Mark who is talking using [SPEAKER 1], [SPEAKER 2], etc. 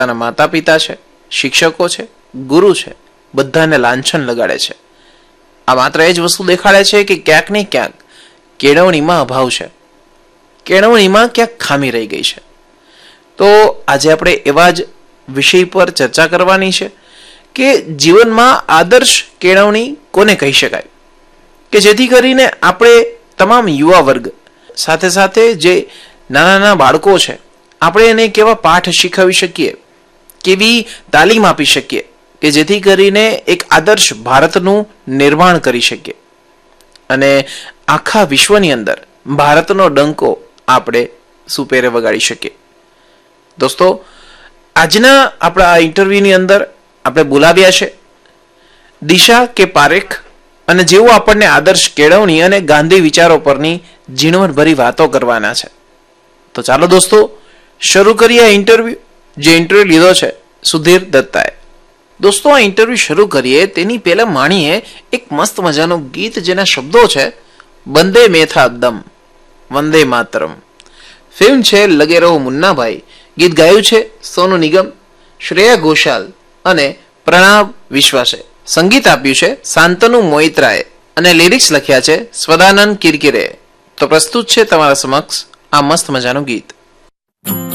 [SPEAKER 1] માતા પિતા છે, શિક્ષકો છે, ગુરુ છે, બધાને લાંછન લગાડે છે. આ માત્ર એ જ વસ્તુ દેખાડે છે કે ક્યાંક ને ક્યાંક કેળવણીમાં અભાવ છે, કેળવણીમાં ક્યાંક ખામી રહી ગઈ છે. તો આજે આપણે એવા જ વિષય પર ચર્ચા કરવાની છે કે જીવનમાં આદર્શ કેળવણી કોને કહી શકાય, કે જેથી કરીને આપણે તમામ યુવા વર્ગ સાથે સાથે જે નાના નાના બાળકો છે આપણે એને કેવા પાઠ શીખવી શકીએ, કેવી તાલીમ આપી શકીએ કે જેથી કરીને એક આદર્શ ભારતનું નિર્માણ કરી શકીએ અને આખા વિશ્વની અંદર ભારતનો ડંકો આપણે સુપેરે વગાડી શકીએ. દોસ્તો, આજના આપણા આ ઇન્ટરવ્યુની અંદર આપણે બોલાવ્યા છે દિશા કે પારેખ, અને જેઓ આપણને આદર્શ કેળવણી અને ગાંધી વિચારો પરની ઝીણવટભરી વાતો કરવાના છે. તો ચાલો દોસ્તો શરૂ કરીએ આ ઇન્ટરવ્યુ, જે ઇન્ટરવ્યુ લીધો છે સુધીર દત્તાએ. દોસ્તો, આ ઇન્ટરવ્યુ શરૂ કરીએ તેની પહેલા માણીએ એક મસ્ત મજાનું ગીત જેના શબ્દો છે બંદે મેથા દમ વંદે માતરમ. ફિલ્મ છે લગે રહો મુન્નાભાઈ. ગીત ગાયું છે સોનુ નિગમ, શ્રેયા ઘોષાલ અને પ્રણાવ વિશ્વાસે. સંગીત આપ્યું છે શાંતનુ મોઇત્રાએ અને લિરિક્સ લખ્યા છે સ્વદાનંદ કિરકિરે. તો પ્રસ્તુત છે તમારા સમક્ષ આ મસ્ત મજાનું ગીત.